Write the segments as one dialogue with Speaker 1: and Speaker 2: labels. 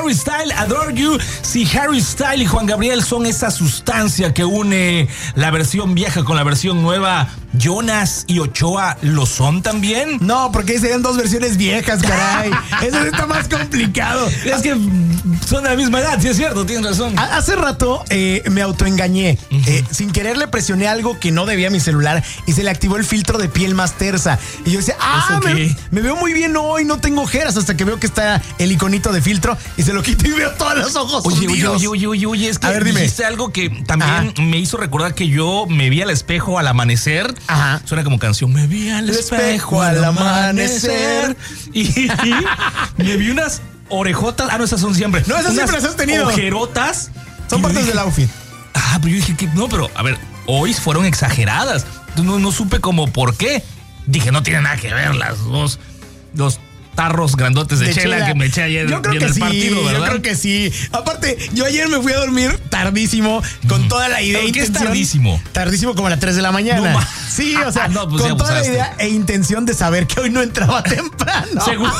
Speaker 1: Harry Styles, Adore You. Si Harry Styles y Juan Gabriel son esa sustancia que une la versión vieja con la versión nueva, ¿Jonas y Ochoa lo son también?
Speaker 2: No, porque serían dos versiones viejas, caray. Eso está más complicado.
Speaker 1: Es que son de la misma edad, sí es cierto, tienes razón.
Speaker 2: Hace rato me autoengañé. Sin querer le presioné algo que no debía a mi celular y se le activó el filtro de piel más tersa. Y yo decía, me veo muy bien hoy, no tengo ojeras, hasta que veo que está el iconito de filtro y se lo quito y veo todos los ojos hundidos.
Speaker 1: Oye, es que
Speaker 2: a ver, dime.
Speaker 1: Dijiste algo que también me hizo recordar que yo me vi al espejo al amanecer.
Speaker 2: Ajá.
Speaker 1: Suena como canción. Me vi al espejo al amanecer y me vi unas orejotas. No, esas son siempre.
Speaker 2: No, esas siempre las has tenido.
Speaker 1: Ojerotas.
Speaker 2: Son partes del outfit.
Speaker 1: Pero yo dije que no, pero a ver, hoy fueron exageradas. No supe como por qué. Dije, no tiene nada que ver las dos tarros grandotes de chela que me eché ayer
Speaker 2: yo creo
Speaker 1: en
Speaker 2: que
Speaker 1: el
Speaker 2: sí,
Speaker 1: partido, ¿verdad?
Speaker 2: Yo creo que sí. Aparte, yo ayer me fui a dormir tardísimo con toda la idea.
Speaker 1: ¿Pero qué es tardísimo?
Speaker 2: Tardísimo como a las 3 de la mañana.
Speaker 1: No,
Speaker 2: sí, o sea,
Speaker 1: no, pues
Speaker 2: con toda
Speaker 1: abusaste.
Speaker 2: la idea e intención de saber que hoy no entraba temprano.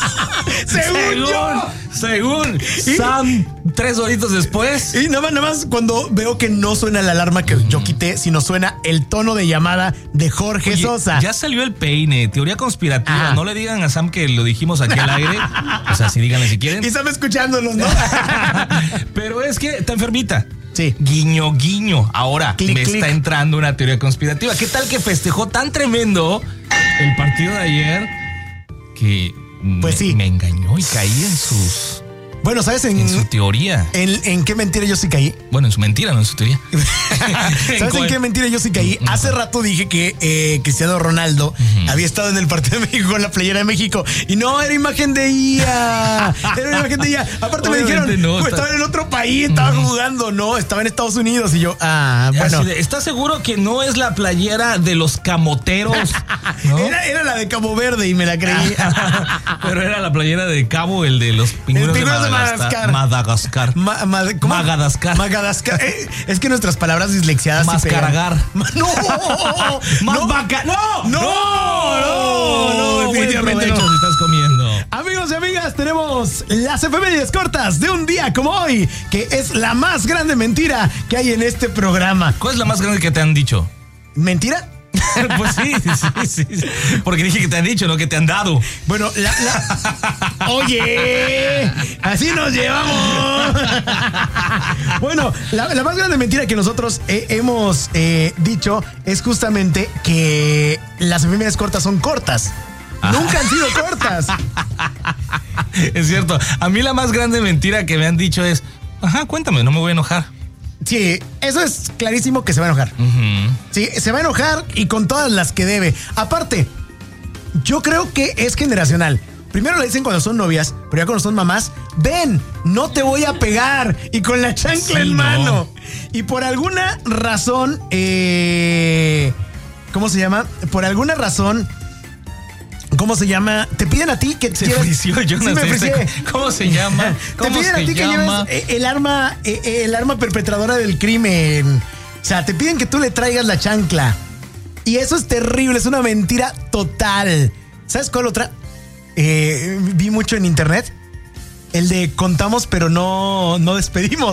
Speaker 1: Según Sam, 3 horitos después.
Speaker 2: Y nada más cuando veo que no suena la alarma que yo quité, sino suena el tono de llamada de Jorge Sosa.
Speaker 1: Ya salió el peine, teoría conspirativa. No le digan a Sam que lo dijimos aquí al aire. O sea, sí, díganle si quieren.
Speaker 2: Y Sam escuchándonos, ¿no?
Speaker 1: Pero es que está enfermita.
Speaker 2: Sí.
Speaker 1: Guiño, guiño. Ahora
Speaker 2: clic,
Speaker 1: me está entrando una teoría conspirativa. ¿Qué tal que festejó tan tremendo el partido de ayer que
Speaker 2: pues
Speaker 1: me engañó y caí en sus...
Speaker 2: Bueno, ¿sabes
Speaker 1: en su teoría?
Speaker 2: ¿En qué mentira yo sí caí?
Speaker 1: Bueno, en su mentira, no en su teoría.
Speaker 2: ¿Sabes en qué mentira yo sí caí? Hace rato dije que Cristiano Ronaldo había estado en el partido de México con la playera de México. Y no, era imagen de IA. Era una imagen de IA. Aparte me dijeron, estaba en otro país, estaba jugando. No, estaba en Estados Unidos. Y yo, bueno.
Speaker 1: ¿Estás seguro que no es la playera de los camoteros? ¿No?
Speaker 2: Era la de Cabo Verde y me la creí.
Speaker 1: Pero era la playera de Cabo, el de los pingüinos de Madagascar.
Speaker 2: ¿Cómo?
Speaker 1: Madagascar.
Speaker 2: Es que nuestras palabras dislexiadas.
Speaker 1: Mascaragar.
Speaker 2: No.
Speaker 1: Definitivamente no. Si estás comiendo.
Speaker 2: Amigos y amigas, tenemos las efemérides cortas de un día como hoy, que es la más grande mentira que hay en este programa.
Speaker 1: ¿Cuál es la más grande que te han dicho?
Speaker 2: ¿Mentira?
Speaker 1: Pues sí. Porque dije que te han dicho, no que te han dado.
Speaker 2: Bueno, Oye, así nos llevamos. Bueno, la más grande mentira que nosotros hemos dicho es justamente que las efemérides cortas son cortas. Nunca han sido cortas.
Speaker 1: Es cierto. A mí la más grande mentira que me han dicho es, cuéntame, no me voy a enojar.
Speaker 2: Sí, eso es clarísimo que se va a enojar. Sí, se va a enojar y con todas las que debe. Aparte, yo creo que es generacional. Primero le dicen cuando son novias, pero ya cuando son mamás, ven, no te voy a pegar. Y con la chancla en mano. Y por alguna razón, ¿cómo se llama? Por alguna razón... ¿Cómo se llama? Te piden a ti que
Speaker 1: se frició, yo no sé. ¿Cómo se llama?
Speaker 2: Te piden a ti que lleves el arma perpetradora del crimen. O sea, te piden que tú le traigas la chancla. Y eso es terrible, es una mentira total. ¿Sabes cuál otra? Vi mucho en internet. El de contamos pero no despedimos.